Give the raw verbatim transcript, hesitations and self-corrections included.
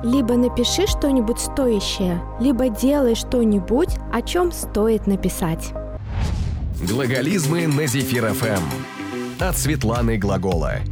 Либо напиши что-нибудь стоящее, либо делай что-нибудь, о чем стоит написать. Глаголизмы на Зефир эф эм от Светланы Глагола.